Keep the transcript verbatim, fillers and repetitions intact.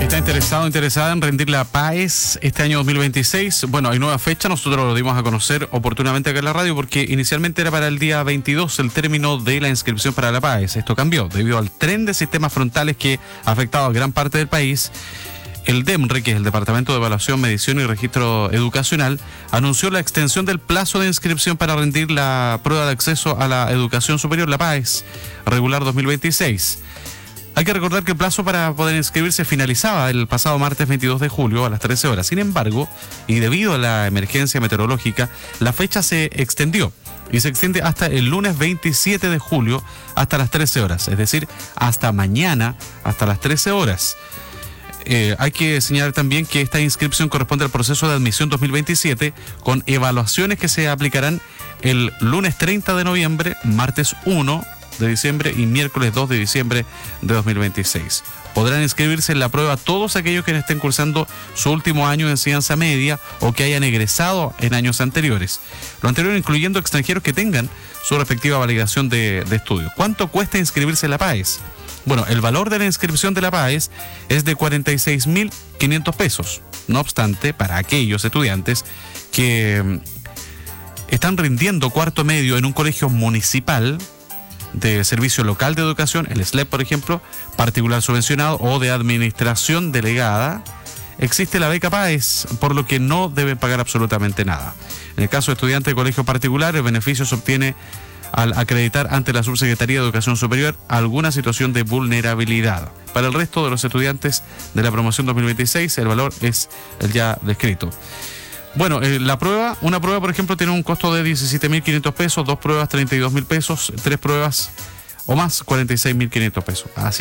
está interesado o interesada en rendir la PAES este año dos mil veintiséis, bueno, hay nueva fecha, nosotros lo dimos a conocer oportunamente acá en la radio porque inicialmente era para el día veintidós el término de la inscripción para la PAES. Esto cambió debido al tren de sistemas frontales que ha afectado a gran parte del país. El DEMRE, que es el Departamento de Evaluación, Medición y Registro Educacional, anunció la extensión del plazo de inscripción para rendir la prueba de acceso a la educación superior, la PAES, regular dos mil veintiséis. Hay que recordar que el plazo para poder inscribirse finalizaba el pasado martes veintidós de julio a las trece horas. Sin embargo, y debido a la emergencia meteorológica, la fecha se extendió y se extiende hasta el lunes veintisiete de julio hasta las trece horas, es decir, hasta mañana hasta las trece horas. Eh, hay que señalar también que esta inscripción corresponde al proceso de admisión dos mil veintisiete con evaluaciones que se aplicarán el lunes treinta de noviembre, martes uno de diciembre y miércoles dos de diciembre de dos mil veintiséis. Podrán inscribirse en la prueba todos aquellos que estén cursando su último año de enseñanza media o que hayan egresado en años anteriores. Lo anterior incluyendo extranjeros que tengan su respectiva validación de, de estudio. ¿Cuánto cuesta inscribirse en la PAES? Bueno, el valor de la inscripción de la PAES es de cuarenta y seis mil quinientos pesos. No obstante, para aquellos estudiantes que están rindiendo cuarto medio en un colegio municipal de servicio local de educación, el S L E P por ejemplo, particular subvencionado o de administración delegada, existe la beca PAES, por lo que no deben pagar absolutamente nada. En el caso de estudiantes de colegio particular, el beneficio se obtiene al acreditar ante la Subsecretaría de Educación Superior alguna situación de vulnerabilidad. Para el resto de los estudiantes de la promoción dos mil veintiséis, el valor es el ya descrito. Bueno, eh, la prueba, una prueba, por ejemplo, tiene un costo de diecisiete mil quinientos pesos, dos pruebas treinta y dos mil pesos, tres pruebas o más cuarenta y seis mil quinientos pesos. Así